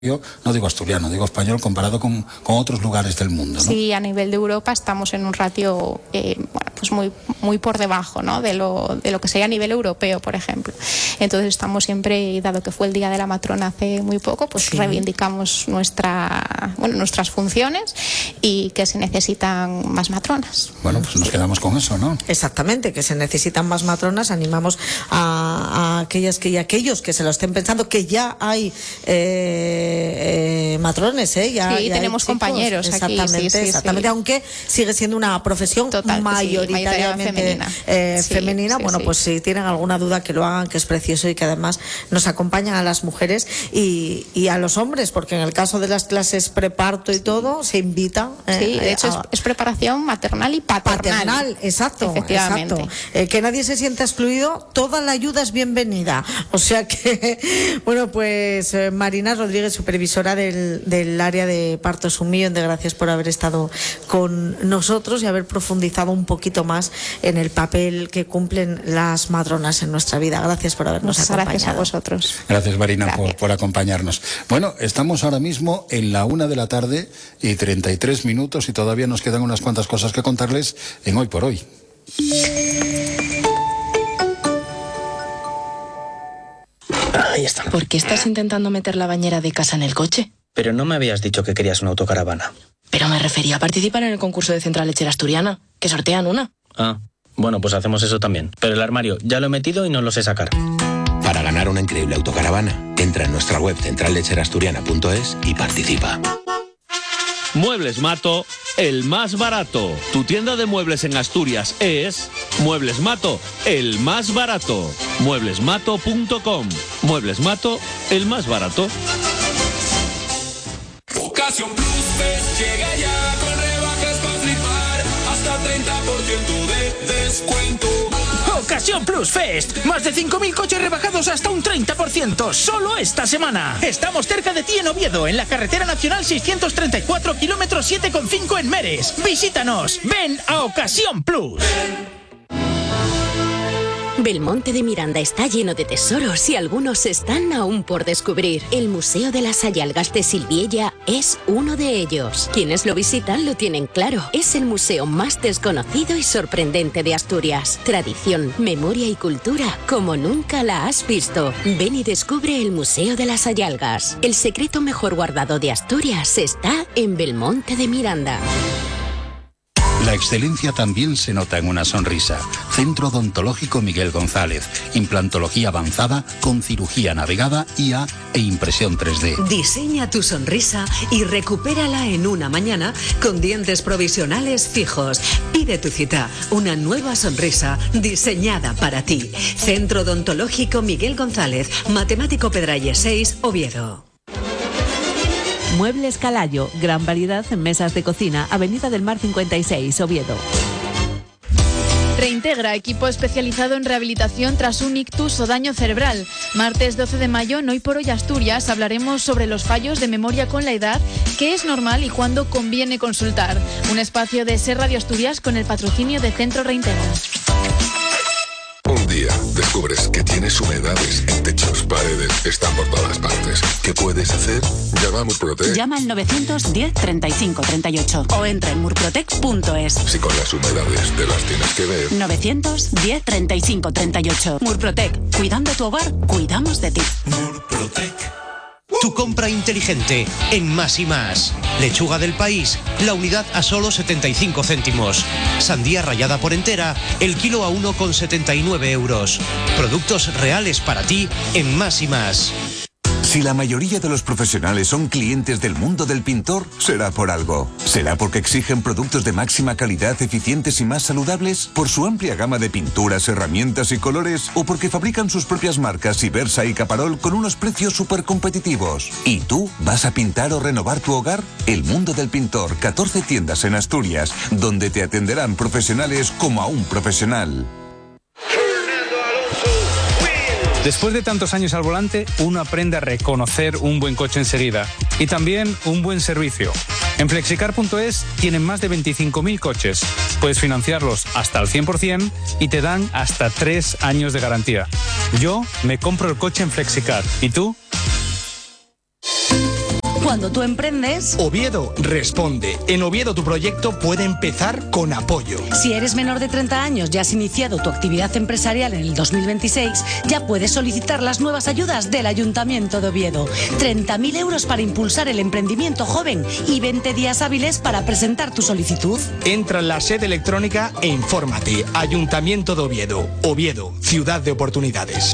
Yo no digo asturiano, digo español comparado con otros lugares del mundo, ¿no? Sí, a nivel de Europa estamos en un ratio pues muy por debajo, ¿no? de lo que sería a nivel europeo, por ejemplo. Entonces estamos siempre, dado que fue el Día de la Matrona hace muy poco, pues sí, reivindicamos nuestras funciones y que se necesitan más matronas. Bueno, pues nos quedamos con eso, ¿no? Exactamente, que se necesitan más matronas. Animamos a aquellas y aquellos que se lo estén pensando, que ya hay matrones, ya tenemos compañeros exactamente, aquí, exactamente, aunque sigue siendo una profesión mayoritariamente femenina. Pues si tienen alguna duda, que lo hagan, que es precioso y que además nos acompañan a las mujeres y a los hombres, porque en el caso de las clases preparto y todo se invita. De hecho es preparación maternal y paternal. Exacto, efectivamente. Exacto. Que nadie se sienta excluido, toda la ayuda es bienvenida. O sea que, pues Marina Rodríguez, supervisora del área de partos, 1.000.000 de gracias por haber estado con nosotros y haber profundizado un poquito más en el papel que cumplen las matronas en nuestra vida. Gracias por habernos acompañado. Gracias a vosotros. Gracias, Marina, por acompañarnos. Bueno, estamos ahora mismo en la 1:33 y todavía nos quedan unas cuantas cosas que contarles en Hoy por Hoy. Ahí está. ¿Por qué estás intentando meter la bañera de casa en el coche? Pero no me habías dicho que querías una autocaravana. Pero me refería a participar en el concurso de Central Lechera Asturiana, que sortean una. Ah, bueno, pues hacemos eso también. Pero el armario ya lo he metido y no lo sé sacar. Para ganar una increíble autocaravana, entra en nuestra web centrallecherasturiana.es y participa. Muebles Mato, el más barato. Tu tienda de muebles en Asturias es Muebles Mato, el más barato. Mueblesmato.com. Muebles Mato, el más barato. Ocasión Plus Fest llega ya con rebajas para flipar, hasta 30% de descuento. Ocasión Plus Fest, más de 5.000 coches rebajados hasta un 30%, solo esta semana. Estamos cerca de ti en Oviedo, en la carretera nacional 634, kilómetro 7,5 en Meres. Visítanos, ven a Ocasión Plus. Belmonte de Miranda está lleno de tesoros y algunos están aún por descubrir. El Museo de las Sayalgas de Silviella es uno de ellos. Quienes lo visitan lo tienen claro. Es el museo más desconocido y sorprendente de Asturias. Tradición, memoria y cultura como nunca la has visto. Ven y descubre el Museo de las Sayalgas. El secreto mejor guardado de Asturias está en Belmonte de Miranda. La excelencia también se nota en una sonrisa. Centro Odontológico Miguel González. Implantología avanzada con cirugía navegada, IA e impresión 3D. Diseña tu sonrisa y recupérala en una mañana con dientes provisionales fijos. Pide tu cita. Una nueva sonrisa diseñada para ti. Centro Odontológico Miguel González. Matemático Pedralles 6, Oviedo. Muebles Calayo, gran variedad en mesas de cocina, Avenida del Mar 56, Oviedo. Reintegra, equipo especializado en rehabilitación tras un ictus o daño cerebral. Martes 12 de mayo, en Hoy por Hoy Asturias, hablaremos sobre los fallos de memoria con la edad, qué es normal y cuándo conviene consultar. Un espacio de Ser Radio Asturias con el patrocinio de Centro Reintegra. Un día descubres que tienes humedades en techos, paredes, están por todas partes. ¿Qué puedes hacer? Llama a Murprotec. Llama al 910 35 38 o entra en murprotec.es. Si con las humedades te las tienes que ver. 910 35 38. Murprotec. Cuidando tu hogar, cuidamos de ti. Murprotec. Tu compra inteligente en Más y Más. Lechuga del País, la unidad a solo 75 céntimos. Sandía rallada por entera, el kilo a 1,79 euros. Productos reales para ti en Más y Más. Si la mayoría de los profesionales son clientes del mundo del pintor, será por algo. ¿Será porque exigen productos de máxima calidad, eficientes y más saludables? ¿Por su amplia gama de pinturas, herramientas y colores? ¿O porque fabrican sus propias marcas Ibersa y Caparol con unos precios súper competitivos? ¿Y tú vas a pintar o renovar tu hogar? El mundo del pintor, 14 tiendas en Asturias, donde te atenderán profesionales como a un profesional. Después de tantos años al volante, uno aprende a reconocer un buen coche enseguida y también un buen servicio. En Flexicar.es tienen más de 25.000 coches. Puedes financiarlos hasta el 100% y te dan hasta 3 años de garantía. Yo me compro el coche en Flexicar. ¿Y tú? Cuando tú emprendes... Oviedo responde. En Oviedo tu proyecto puede empezar con apoyo. Si eres menor de 30 años y has iniciado tu actividad empresarial en el 2026, ya puedes solicitar las nuevas ayudas del Ayuntamiento de Oviedo. 30.000 euros para impulsar el emprendimiento joven y 20 días hábiles para presentar tu solicitud. Entra en la sede electrónica e infórmate. Ayuntamiento de Oviedo. Oviedo, ciudad de oportunidades.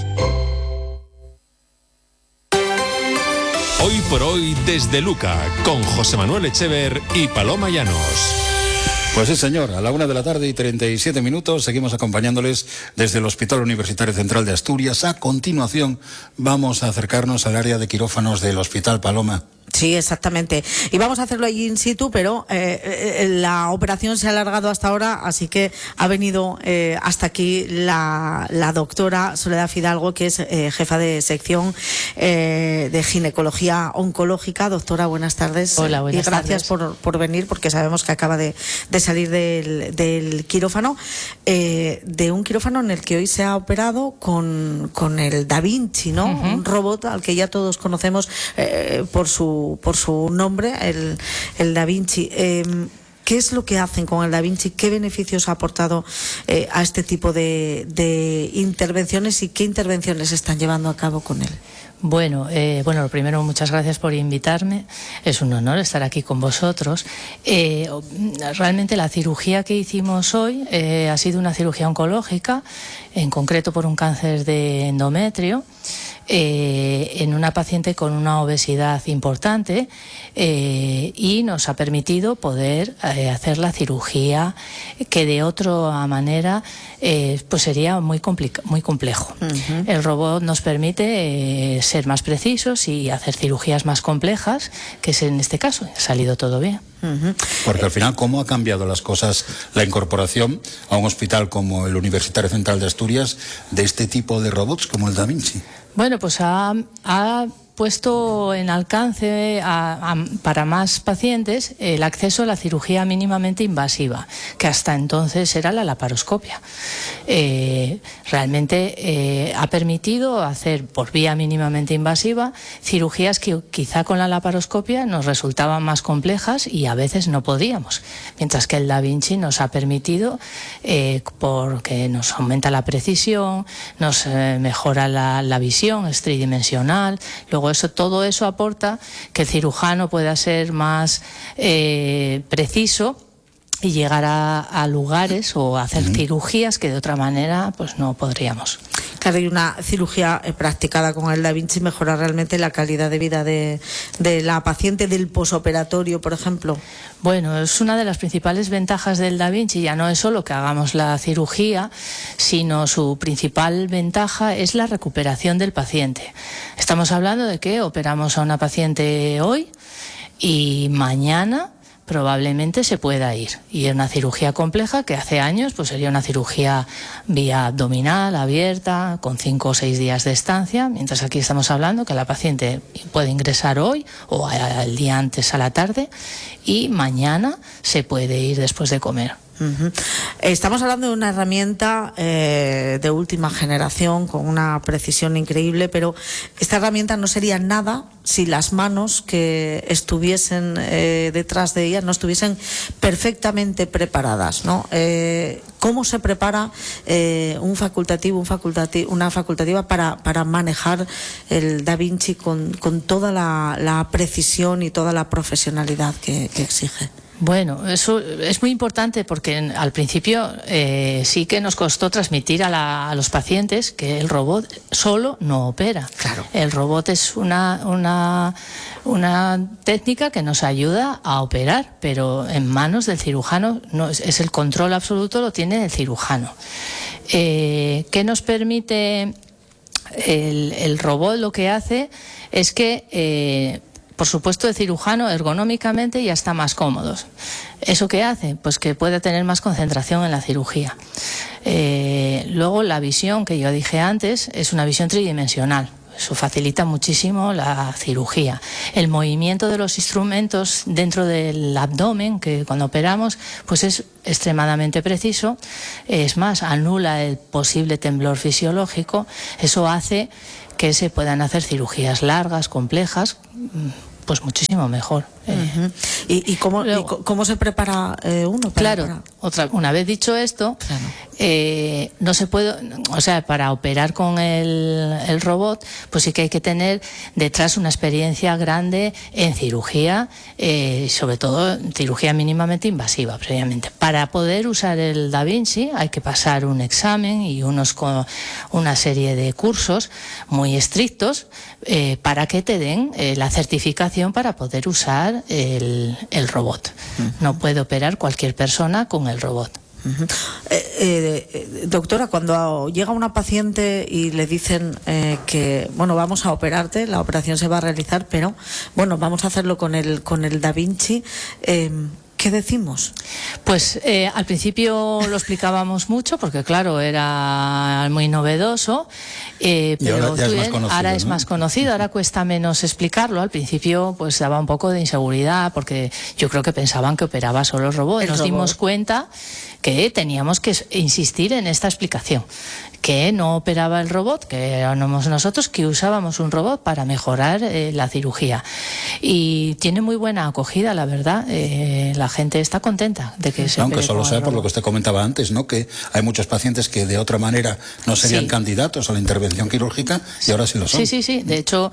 Hoy por hoy desde Luca, con José Manuel Echever y Paloma Llanos. Pues sí, señor, a la 1:37 seguimos acompañándoles desde el Hospital Universitario Central de Asturias. A continuación vamos a acercarnos al área de quirófanos del Hospital Paloma. Sí, exactamente. Y vamos a hacerlo allí in situ, pero la operación se ha alargado hasta ahora, así que ha venido hasta aquí la doctora Soledad Fidalgo, que es jefa de sección de ginecología oncológica. Doctora, buenas tardes. Hola, buenas tardes. Y gracias por venir, porque sabemos que acaba de salir del quirófano, de un quirófano en el que hoy se ha operado con el Da Vinci, ¿no? Un robot al que ya todos conocemos por su nombre, el Da Vinci. ¿Qué es lo que hacen con el Da Vinci? ¿Qué beneficios ha aportado a este tipo de intervenciones y qué intervenciones están llevando a cabo con él? Bueno, lo primero, muchas gracias por invitarme. Es un honor estar aquí con vosotros. Realmente la cirugía que hicimos hoy ha sido una cirugía oncológica, en concreto por un cáncer de endometrio, en una paciente con una obesidad importante, y nos ha permitido poder hacer la cirugía que de otra manera pues sería muy complejo. El robot nos permite ser más precisos y hacer cirugías más complejas, que es en este caso. Ha salido todo bien. Porque al final, ¿cómo ha cambiado las cosas la incorporación a un hospital como el Universitario Central de Asturias de este tipo de robots como el Da Vinci? Bueno, pues ha puesto en alcance para más pacientes el acceso a la cirugía mínimamente invasiva, que hasta entonces era la laparoscopia. Realmente ha permitido hacer por vía mínimamente invasiva cirugías que quizá con la laparoscopia nos resultaban más complejas y a veces no podíamos, mientras que el Da Vinci nos ha permitido, porque nos aumenta la precisión, nos mejora la visión, es tridimensional. Luego todo eso aporta que el cirujano pueda ser más preciso y llegar a lugares o hacer cirugías que de otra manera pues no podríamos. Claro, y una cirugía practicada con el Da Vinci mejora realmente la calidad de vida de la paciente, del posoperatorio, por ejemplo. Bueno, es una de las principales ventajas del Da Vinci. Ya no es solo que hagamos la cirugía, sino su principal ventaja es la recuperación del paciente. Estamos hablando de que operamos a una paciente hoy y mañana probablemente se pueda ir. Y es una cirugía compleja que hace años pues sería una cirugía vía abdominal, abierta, con 5 o 6 días de estancia, mientras aquí estamos hablando que la paciente puede ingresar hoy o el día antes a la tarde y mañana se puede ir después de comer. Estamos hablando de una herramienta de última generación con una precisión increíble, pero esta herramienta no sería nada si las manos que estuviesen detrás de ella no estuviesen perfectamente preparadas, ¿no? ¿Cómo se prepara una facultativa para manejar el Da Vinci con toda la precisión y toda la profesionalidad que exige? Bueno, eso es muy importante porque al principio sí que nos costó transmitir a los pacientes que el robot solo no opera. Claro. El robot es una técnica que nos ayuda a operar, pero en manos del cirujano no es el control absoluto, lo tiene el cirujano. ¿Qué nos permite el robot? Lo que hace es que por supuesto, el cirujano ergonómicamente ya está más cómodo. ¿Eso qué hace? Pues que puede tener más concentración en la cirugía. Luego, la visión que yo dije antes es una visión tridimensional. Eso facilita muchísimo la cirugía. El movimiento de los instrumentos dentro del abdomen, que cuando operamos, pues es extremadamente preciso. Es más, anula el posible temblor fisiológico. Eso hace que se puedan hacer cirugías largas, complejas, pues muchísimo muchísimo mejor. ¿Y cómo se prepara uno? Claro, una vez dicho esto, no se puede, o sea, para operar con el robot, pues sí que hay que tener detrás una experiencia grande en cirugía, sobre todo en cirugía mínimamente invasiva previamente. Para poder usar el Da Vinci hay que pasar un examen y una serie de cursos muy estrictos para que te den la certificación para poder usar el robot. No puede operar cualquier persona con el robot. Doctora, cuando llega una paciente y le dicen que vamos a operarte, la operación se va a realizar, pero vamos a hacerlo con el Da Vinci, ¿qué decimos? Pues al principio lo explicábamos mucho porque claro, era muy novedoso, pero ahora es más conocido, ahora cuesta menos explicarlo. Al principio pues daba un poco de inseguridad porque yo creo que pensaban que operaba solo el robot. Nos dimos cuenta que teníamos que insistir en esta explicación, que no operaba el robot, que éramos nosotros que usábamos un robot para mejorar la cirugía. Y tiene muy buena acogida, la verdad. La gente está contenta de que se aunque solo sea por lo que usted comentaba antes, ¿no? Que hay muchos pacientes que de otra manera no serían candidatos a la intervención quirúrgica y ahora sí lo son. Sí. De hecho,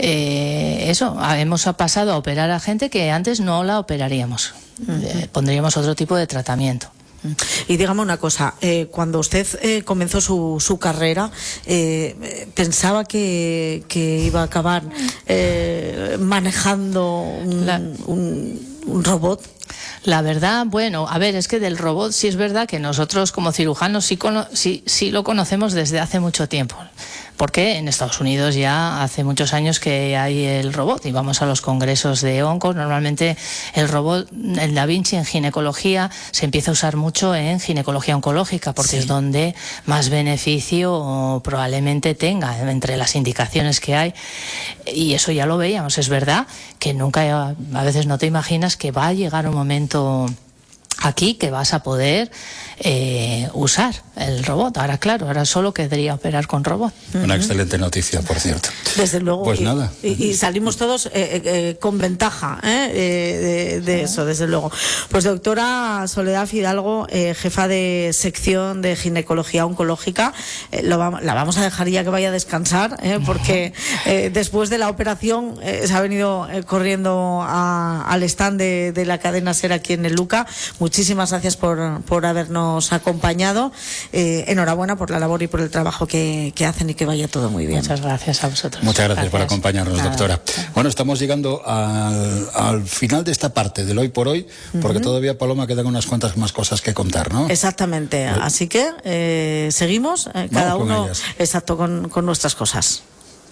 hemos pasado a operar a gente que antes no la operaríamos. Pondríamos otro tipo de tratamiento. Y dígame una cosa, cuando usted comenzó su carrera, ¿pensaba que iba a acabar manejando un robot? La verdad, es que del robot sí es verdad que nosotros como cirujanos sí lo conocemos desde hace mucho tiempo. Porque en Estados Unidos ya hace muchos años que hay el robot y vamos a los congresos de onco. Normalmente el robot, el Da Vinci en ginecología, se empieza a usar mucho en ginecología oncológica porque es donde más beneficio probablemente tenga entre las indicaciones que hay. Y eso ya lo veíamos. Es verdad que a veces no te imaginas que va a llegar un momento aquí que vas a poder usar el robot. Ahora solo querría operar con robot. Una excelente noticia, por cierto. Desde luego. Pues nada. Y salimos todos con ventaja de eso, desde luego. Pues doctora Soledad Fidalgo, jefa de sección de ginecología oncológica, la vamos a dejar ya que vaya a descansar, porque después de la operación se ha venido corriendo al stand de la cadena SER aquí en el Luca. Muchísimas gracias por habernos acompañado. Enhorabuena por la labor y por el trabajo que hacen y que vaya todo muy bien. Muchas gracias a vosotros. Muchas gracias por acompañarnos, doctora. Bueno, estamos llegando al final de esta parte del Hoy por Hoy, porque todavía, Paloma, quedan unas cuantas más cosas que contar, ¿no? Exactamente. Así que seguimos, cada uno con nuestras cosas.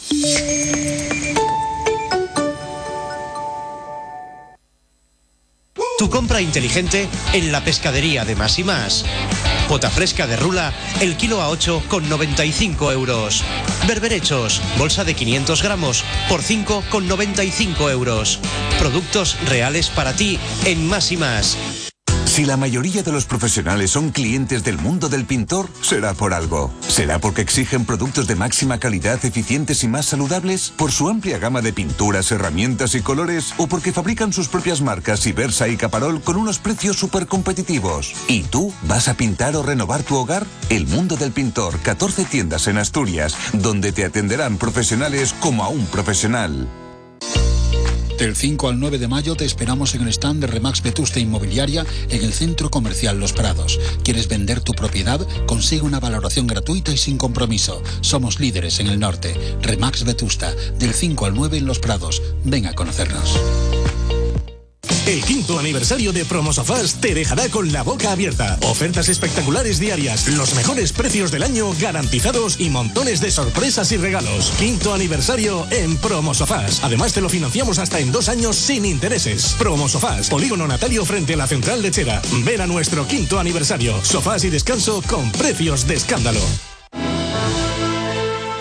Tu compra inteligente en la pescadería de Más y Más. Pota fresca de rula, el kilo a 8,95 euros. Berberechos, bolsa de 500 gramos, por 5,95 euros. Productos reales para ti en Más y Más. Si la mayoría de los profesionales son clientes del mundo del pintor, será por algo. ¿Será porque exigen productos de máxima calidad, eficientes y más saludables? ¿Por su amplia gama de pinturas, herramientas y colores? ¿O porque fabrican sus propias marcas Ibersa y Caparol con unos precios súper competitivos? ¿Y tú vas a pintar o renovar tu hogar? El mundo del pintor, 14 tiendas en Asturias, donde te atenderán profesionales como a un profesional. Del 5 al 9 de mayo te esperamos en el stand de Remax Vetusta Inmobiliaria en el Centro Comercial Los Prados. ¿Quieres vender tu propiedad? Consigue una valoración gratuita y sin compromiso. Somos líderes en el norte. Remax Vetusta, del 5 al 9 en Los Prados. Ven a conocernos. El 5º aniversario de Promosofás te dejará con la boca abierta. Ofertas espectaculares diarias, los mejores precios del año garantizados y montones de sorpresas y regalos. 5º aniversario en Promosofás. Además te lo financiamos hasta en 2 años sin intereses. Promosofás, Polígono Natalio frente a la Central Lechera. Ven a nuestro 5º aniversario. Sofás y descanso con precios de escándalo.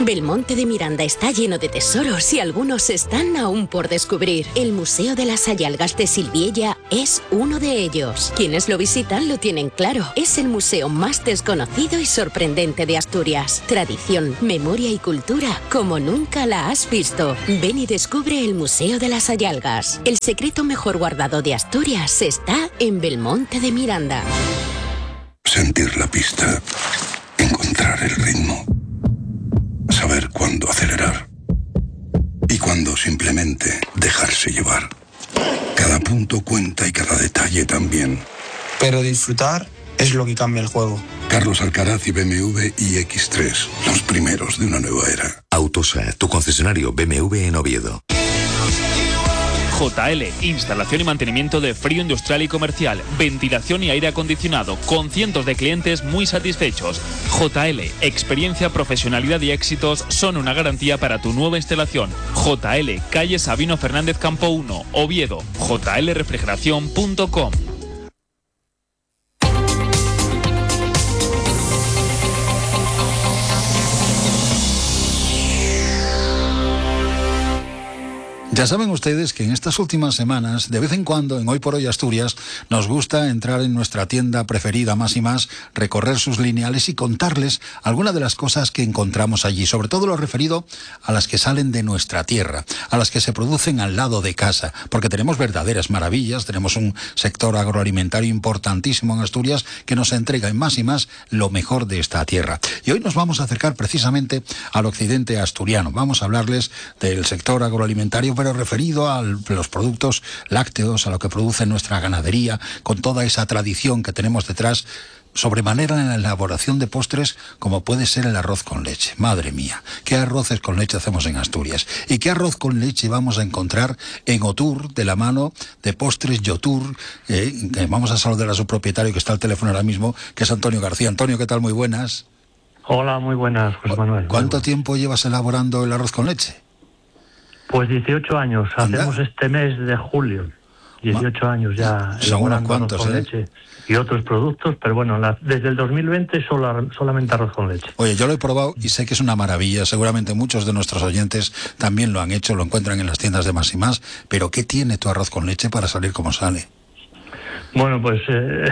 Belmonte de Miranda está lleno de tesoros y algunos están aún por descubrir. El Museo de las Sayalgas de Silviella es uno de ellos. Quienes lo visitan lo tienen claro. Es el museo más desconocido y sorprendente de Asturias. Tradición, memoria y cultura como nunca la has visto. Ven y descubre el Museo de las Sayalgas. El secreto mejor guardado de Asturias está en Belmonte de Miranda. Sentir la pista, encontrar el ritmo, saber cuándo acelerar y cuándo simplemente dejarse llevar. Cada punto cuenta y cada detalle también. Pero disfrutar es lo que cambia el juego. Carlos Alcaraz y BMW iX3, los primeros de una nueva era. Autosa, tu concesionario BMW en Oviedo. JL, instalación y mantenimiento de frío industrial y comercial, ventilación y aire acondicionado, con cientos de clientes muy satisfechos. JL, experiencia, profesionalidad y éxitos son una garantía para tu nueva instalación. JL, calle Sabino Fernández Campo 1, Oviedo, jlrefrigeración.com. Ya saben ustedes que en estas últimas semanas, de vez en cuando, en Hoy por Hoy Asturias, nos gusta entrar en nuestra tienda preferida Más y Más, recorrer sus lineales y contarles algunas de las cosas que encontramos allí, sobre todo lo referido a las que salen de nuestra tierra, a las que se producen al lado de casa, porque tenemos verdaderas maravillas, tenemos un sector agroalimentario importantísimo en Asturias que nos entrega en Más y Más lo mejor de esta tierra. Y hoy nos vamos a acercar precisamente al occidente asturiano. Vamos a hablarles del sector agroalimentario, pero referido a los productos lácteos, a lo que produce nuestra ganadería, con toda esa tradición que tenemos detrás, sobremanera en la elaboración de postres como puede ser el arroz con leche. Madre mía, qué arroces con leche hacemos en Asturias. Y qué arroz con leche vamos a encontrar en Otur, de la mano de Postres Yotur. Vamos a saludar a su propietario, que está al teléfono ahora mismo, que es Antonio García. Antonio, ¿qué tal? Muy buenas. Hola, muy buenas, José Manuel. ¿Cuánto tiempo llevas elaborando el arroz con leche? Pues 18 años, hacemos este mes de julio, 18 años ya. Son unos cuantos, con leche y otros productos, pero bueno, desde el 2020 solamente arroz con leche. Oye, yo lo he probado y sé que es una maravilla, seguramente muchos de nuestros oyentes también lo han hecho, lo encuentran en las tiendas de Más y Más, pero ¿qué tiene tu arroz con leche para salir como sale? Bueno, pues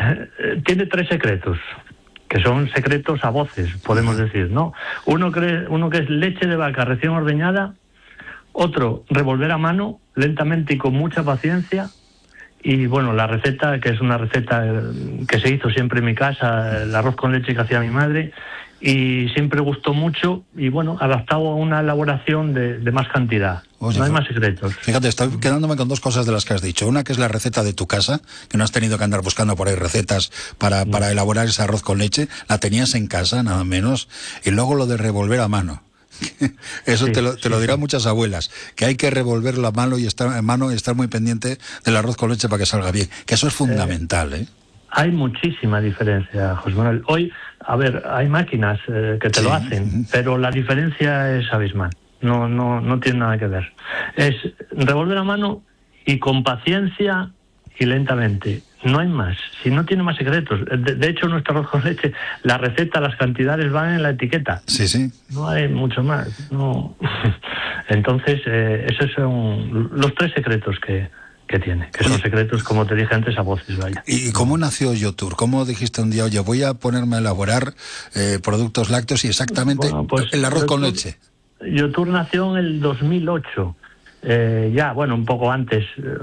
tiene 3 secretos, que son secretos a voces, podemos decir, ¿no? Uno que es leche de vaca recién ordeñada. Otro, revolver a mano, lentamente y con mucha paciencia. Y bueno, la receta, que es una receta que se hizo siempre en mi casa, el arroz con leche que hacía mi madre, y siempre gustó mucho, y bueno, adaptado a una elaboración de más cantidad. Oye, no hay más secretos. Fíjate, estoy quedándome con 2 cosas de las que has dicho. Una, que es la receta de tu casa, que no has tenido que andar buscando por ahí recetas para elaborar ese arroz con leche, la tenías en casa, nada menos. Y luego lo de revolver a mano. Eso sí, te lo dirán muchas abuelas, que hay que revolver la mano y estar muy pendiente del arroz con leche para que salga bien, que eso es fundamental, Hay muchísima diferencia, José Manuel. Hoy, a ver, hay máquinas que te lo hacen, pero la diferencia es abismal. No tiene nada que ver. Es revolver a mano y con paciencia y lentamente. No hay más. Si no tiene más secretos. De hecho, nuestro arroz con leche, la receta, las cantidades van en la etiqueta. Sí, sí. No hay mucho más. No. Entonces, esos son los 3 secretos que tiene. Que son secretos, como te dije antes, a voces, vaya. ¿Y cómo nació Yotur? ¿Cómo dijiste un día, oye, voy a ponerme a elaborar productos lácteos y exactamente el arroz con leche? Yotur nació en el 2008. Ya, bueno, un poco antes.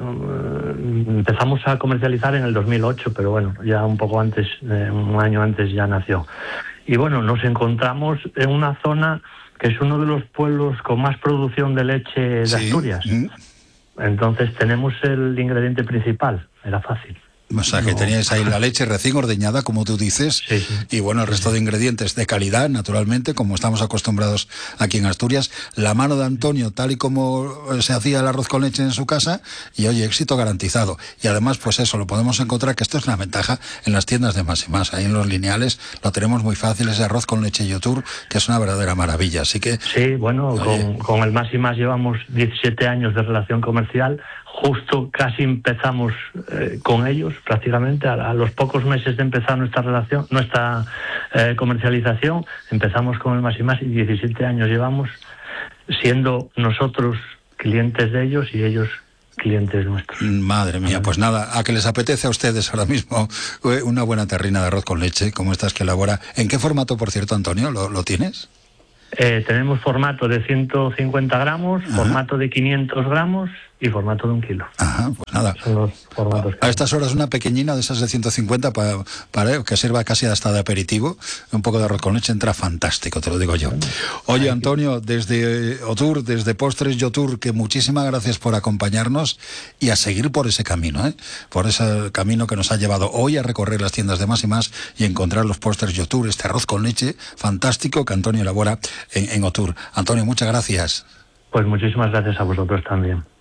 Empezamos a comercializar en el 2008, pero bueno, ya un poco antes, un año antes ya nació. Y bueno, nos encontramos en una zona que es uno de los pueblos con más producción de leche de Asturias. Entonces tenemos el ingrediente principal, era fácil. O sea, que teníais ahí la leche recién ordeñada, como tú dices, y bueno, el resto de ingredientes de calidad, naturalmente, como estamos acostumbrados aquí en Asturias. La mano de Antonio, tal y como se hacía el arroz con leche en su casa, y oye, éxito garantizado. Y además, pues eso, lo podemos encontrar, que esto es una ventaja en las tiendas de Más y Más. Ahí en los lineales lo tenemos muy fácil, ese arroz con leche Yotur, que es una verdadera maravilla. Así que... Sí, bueno, con el Más y Más llevamos 17 años de relación comercial. Justo casi empezamos con ellos, prácticamente a los pocos meses de empezar nuestra relación, nuestra comercialización, empezamos con el Más y Más y 17 años llevamos siendo nosotros clientes de ellos y ellos clientes nuestros. Madre mía, pues nada, a que les apetece a ustedes ahora mismo una buena terrina de arroz con leche, como estas que elabora. ¿En qué formato, por cierto, Antonio, lo tienes? Tenemos formato de 150 gramos, formato de 500 gramos y formato de 1 kilo. Ajá, pues nada. Son los formatos a estas horas una pequeñina de esas de 150 para que sirva casi hasta de aperitivo. Un poco de arroz con leche entra fantástico, te lo digo yo. Oye, Antonio, desde Otur, desde Postres Yotur, que muchísimas gracias por acompañarnos y a seguir por ese camino, por ese camino que nos ha llevado hoy a recorrer las tiendas de Más y Más y encontrar los Postres Yotur, este arroz con leche fantástico que Antonio elabora en Otur. Antonio, muchas gracias. Pues muchísimas gracias a vosotros también.